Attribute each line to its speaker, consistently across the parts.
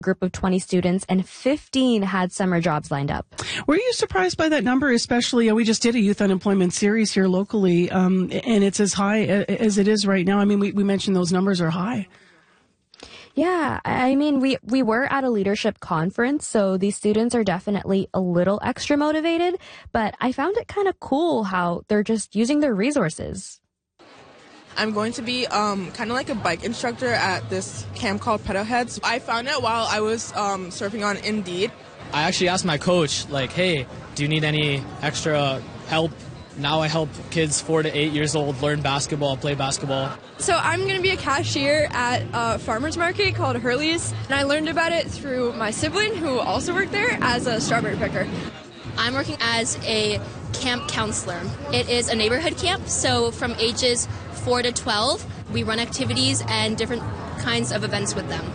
Speaker 1: group of 20 students, and 15 had summer jobs lined up.
Speaker 2: Were you surprised by that number? Especially, we just did a youth unemployment series here locally, and it's as high as it is right now. I mean, we mentioned those numbers are high.
Speaker 1: Yeah, I mean, we were at a leadership conference, so these students are definitely a little extra motivated, but I found it kind of cool how they're just using their resources.
Speaker 3: I'm going to be kind of like a bike instructor at this camp called Pedal Heads. I found it while I was surfing on Indeed.
Speaker 4: I actually asked my coach, like, hey, do you need any extra help? Now I help kids 4 to 8 years old learn basketball, play basketball.
Speaker 5: So I'm going to be a cashier at a farmer's market called Hurley's, and I learned about it through my sibling who also worked there as a strawberry picker.
Speaker 6: I'm working as a camp counselor. It is a neighborhood camp, so from ages 4 to 12, we run activities and different kinds of events with them.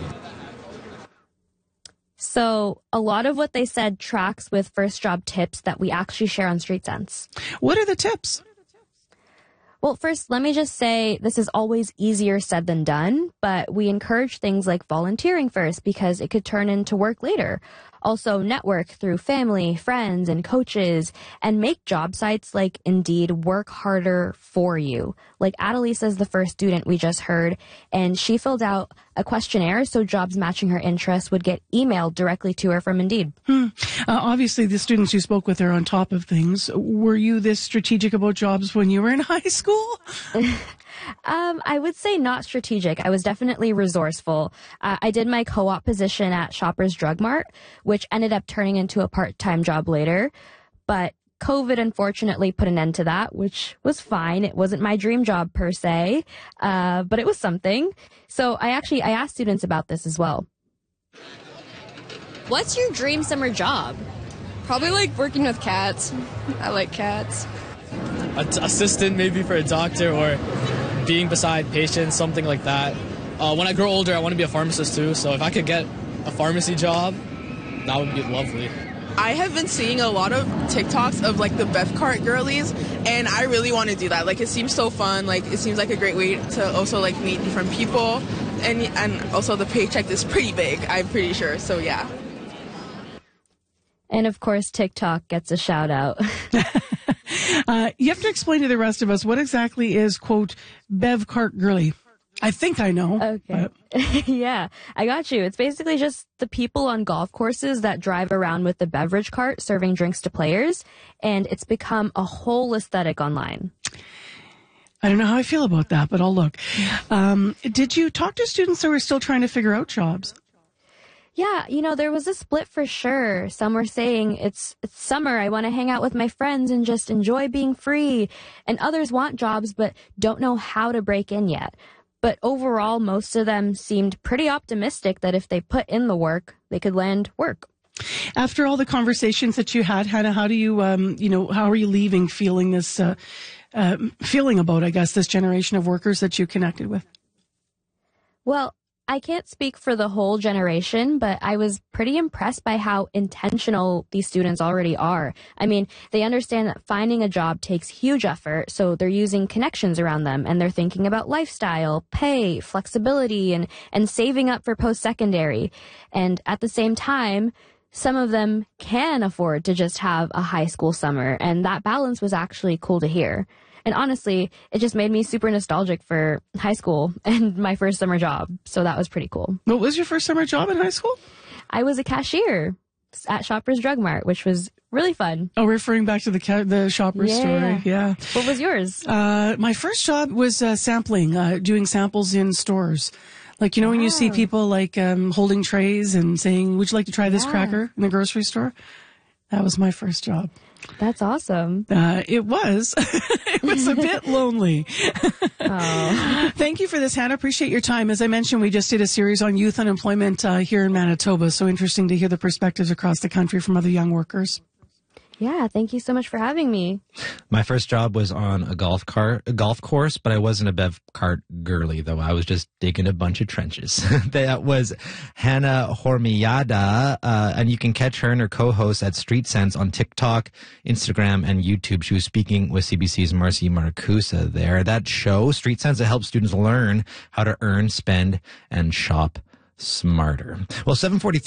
Speaker 1: So a lot of what they said tracks with first job tips that we actually share on Street Sense.
Speaker 2: What are the tips?
Speaker 1: Well, first, let me just say this is always easier said than done, but we encourage things like volunteering first because it could turn into work later. Also, network through family, friends, and coaches, and make job sites like Indeed work harder for you. Like Adelisa is the first student we just heard, and she filled out a questionnaire so jobs matching her interests would get emailed directly to her from Indeed.
Speaker 2: Obviously, the students you spoke with are on top of things. Were you this strategic about jobs when you were in high school?
Speaker 1: I would say not strategic. I was definitely resourceful. I did my co-op position at Shoppers Drug Mart, which ended up turning into a part-time job later. But COVID unfortunately put an end to that, which was fine. It wasn't my dream job per se, but it was something. So I asked students about this as well.
Speaker 6: What's your dream summer job?
Speaker 5: Probably like working with cats. I like cats.
Speaker 4: Assistant maybe for a doctor or being beside patients, something like that. When I grow older, I want to be a pharmacist too, so if I could get a pharmacy job, that would be lovely.
Speaker 3: I have been seeing a lot of TikToks of like the Bev Cart girlies, and I really want to do that. Like, it seems so fun. Like, it seems like a great way to also like meet different people, and also the paycheck is pretty big, I'm pretty sure. So yeah.
Speaker 1: And of course, TikTok gets a shout out.
Speaker 2: You have to explain to the rest of us what exactly is, quote, Bev Cart girly. I think I know.
Speaker 1: Okay. Yeah, I got you. It's basically just the people on golf courses that drive around with the beverage cart serving drinks to players, and it's become a whole aesthetic online.
Speaker 2: I don't know how I feel about that, but I'll look. Did you talk to students who were still trying to figure out jobs?
Speaker 1: Yeah, there was a split for sure. Some were saying, it's summer, I want to hang out with my friends and just enjoy being free. And others want jobs but don't know how to break in yet. But overall, most of them seemed pretty optimistic that if they put in the work, they could land work.
Speaker 2: After all the conversations that you had, Hannah, how do you, how are you leaving feeling this, feeling about, I guess, this generation of workers that you connected with?
Speaker 1: Well, I can't speak for the whole generation, but I was pretty impressed by how intentional these students already are. I mean, they understand that finding a job takes huge effort, so they're using connections around them, and they're thinking about lifestyle, pay, flexibility, and saving up for post-secondary. And at the same time, some of them can afford to just have a high school summer, and that balance was actually cool to hear. And honestly, it just made me super nostalgic for high school and my first summer job. So that was pretty cool.
Speaker 2: What was your first summer job in high school?
Speaker 1: I was a cashier at Shoppers Drug Mart, which was really fun.
Speaker 2: Oh, referring back to the Shoppers story. Yeah.
Speaker 1: What was yours?
Speaker 2: My first job was sampling, doing samples in stores. Like, when you see people like holding trays and saying, would you like to try this cracker in the grocery store? That was my first job.
Speaker 1: That's awesome.
Speaker 2: It was. It was a bit lonely.
Speaker 1: Oh.
Speaker 2: Thank you for this, Hannah. Appreciate your time. As I mentioned, we just did a series on youth unemployment here in Manitoba. So interesting to hear the perspectives across the country from other young workers.
Speaker 1: Yeah, thank you so much for having me.
Speaker 7: My first job was on a golf course, but I wasn't a Bev Cart girly, though. I was just digging a bunch of trenches. That was Hannah Hormiada, and you can catch her and her co-host at Street Sense on TikTok, Instagram, and YouTube. She was speaking with CBC's Marcy Marcusa there. That show, Street Sense, it helps students learn how to earn, spend, and shop smarter. Well, 7:43.